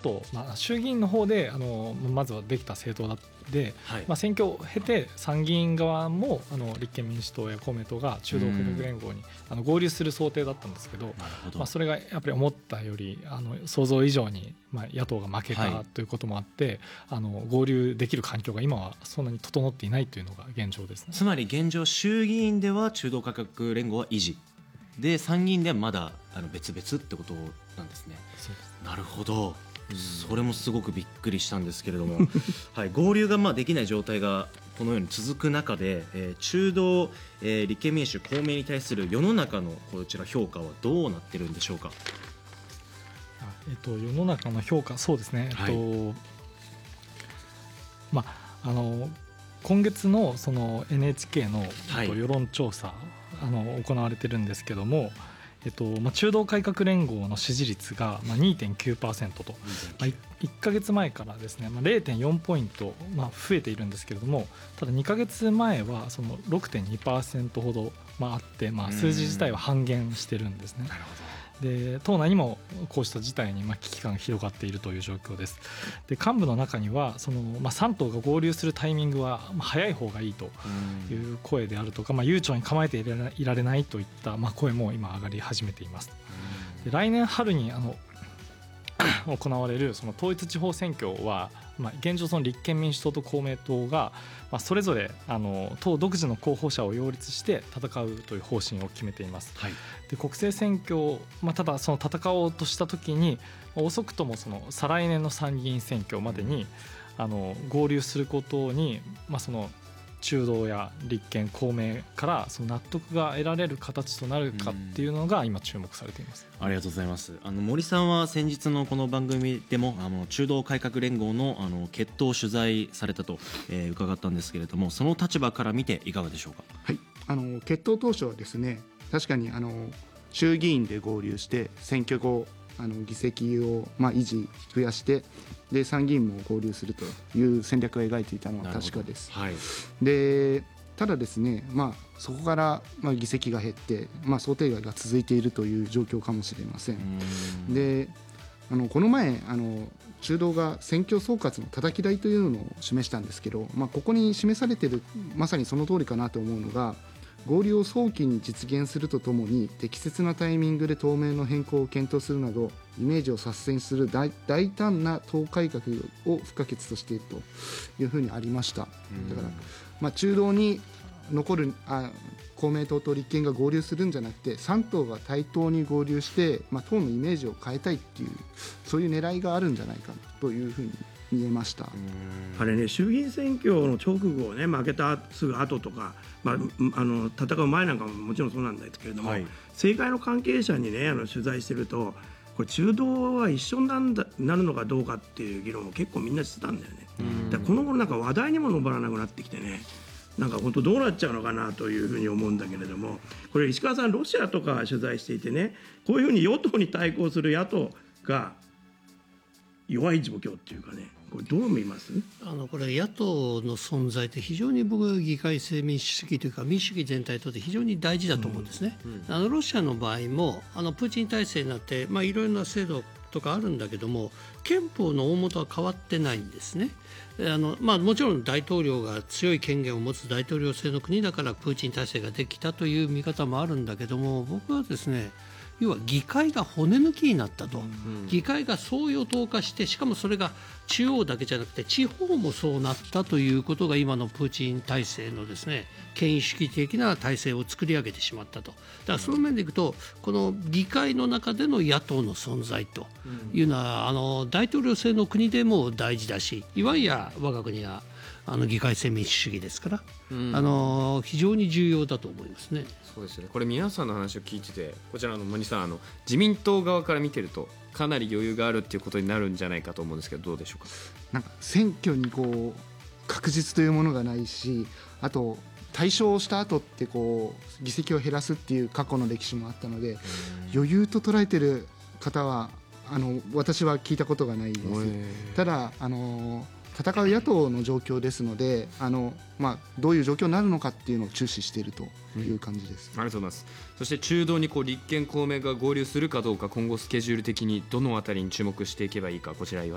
党、衆議院の方でまずはできた政党で、選挙を経て参議院側も立憲民主党や公明党が中道改革連合に合流する想定だったんですけど、それがやっぱり思ったより想像以上に野党が負けたということもあって、合流できる環境が今はそんなに整っていないというのが現状ですね。 つまり現状衆議院では中道改革連合は維持で、参議院ではまだ別々ってことなんですね。 そうです。 なるほど、それもすごくびっくりしたんですけれども合流ができない状態がこのように続く中で、中道、立憲民主公明に対する世の中のこちら評価はどうなってるんでしょうか。 世の中の評価、そうですね、今月のその NHK の世論調査、行われてるんですけども、中道改革連合の支持率が 2.9% と、1ヶ月前からですね 0.4 ポイント増えているんですけれども、ただ2ヶ月前はその 6.2% ほどあって、数字自体は半減してるんですね。 なるほど。 で党内にもこうした事態に危機感が広がっているという状況です。で幹部の中には3党が合流するタイミングは早い方がいいという声であるとか、悠長に構えていられないといった声も今上がり始めています。で来年春に行われるその統一地方選挙は、現状その立憲民主党と公明党が、それぞれ党独自の候補者を擁立して戦うという方針を決めています。で国政選挙、ただその戦おうとした時に遅くともその再来年の参議院選挙までに合流することに、その中道や立憲公明からその納得が得られる形となるかっていうのが今注目されています。 ありがとうございます。森さんは先日のこの番組でも中道改革連合の決闘を取材されたと、伺ったんですけれども、その立場から見ていかがでしょうか。 決闘当初はですね、確かに衆議院で合流して選挙後議席を維持増やしてで参議院も合流するという戦略を描いていたのは確かです。でただですね、そこから議席が減って想定外が続いているという状況かもしれません。でこの前中道が選挙総括の叩き台というのを示したんですけど、ここに示されているまさにその通りかなと思うのが、合流を早期に実現するとともに適切なタイミングで党名の変更を検討するなどイメージを刷新する大胆な党改革を不可欠としているというふうにありました。だから中道に残る公明党と立憲が合流するんじゃなくて3党が対等に合流して党のイメージを変えたいっていうそういう狙いがあるんじゃないかというふうに見えました。 あれね、衆議院選挙の直後ね、負けたすぐ後とか、戦う前なんかももちろんそうなんですけれども、政界の関係者にね取材してると、これ中道は一緒になるのかどうかっていう議論を結構みんなしてたんだよね。だからこの頃なんか話題にも上らなくなってきてね、なんか本当どうなっちゃうのかなというふうに思うんだけれども、これ石川さんロシアとか取材していてね、こういうふうに与党に対抗する野党が弱い状況っていうかね、これどう見ます？ これ野党の存在って非常に僕は議会制民主主義というか民主主義全体にとって非常に大事だと思うんですね。ロシアの場合もプーチン体制になっていろいろな制度とかあるんだけども憲法の大元は変わってないんですね。もちろん大統領が強い権限を持つ大統領制の国だからプーチン体制ができたという見方もあるんだけども、僕はですね、要は議会が骨抜きになったと、議会が総与党化して、しかもそれが中央だけじゃなくて地方もそうなったということが今のプーチン体制のですね、権威主義的な体制を作り上げてしまったと。だからその面でいくとこの議会の中での野党の存在というのは大統領制の国でも大事だし、いわゆる我が国は議会制民主主義ですから、非常に重要だと思いますね。 そうですね。これ皆さんの話を聞いてて、こちらの森さん自民党側から見てるとかなり余裕があるっていうことになるんじゃないかと思うんですけど、どうでしょうか。 なんか選挙に確実というものがないし、あと大勝をした後って議席を減らすっていう過去の歴史もあったので、余裕と捉えてる方は私は聞いたことがないです。ただ戦う野党の状況ですのでどういう状況になるのかっていうのを注視しているという感じです。 ありがとうございます。そして中道に立憲公明が合流するかどうか、今後スケジュール的にどのあたりに注目していけばいいか、こちら岩